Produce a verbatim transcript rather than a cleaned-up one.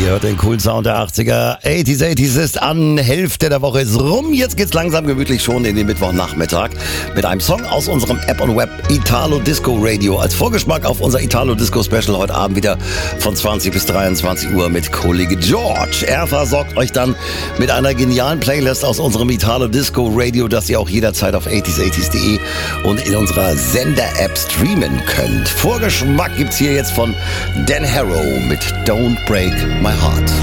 hört den coolen Sound der achtziger. achtziger, achtziger ist an, Hälfte der Woche ist rum. Jetzt geht's langsam gemütlich schon in den Mittwochnachmittag mit einem Song aus unserem App und Web Italo Disco Radio. Als Vorgeschmack auf unser Italo Disco Special heute Abend wieder von zwanzig bis dreiundzwanzig Uhr mit Kollege George. Er versorgt euch dann mit einer genialen Playlist aus unserem Italo Disco Radio, das ihr auch jederzeit auf achtziger achtziger punkt de und in unserer Sender-App streamen könnt. Vorgeschmack gibt's hier jetzt von Dan Harrow mit Don't Break My Heart.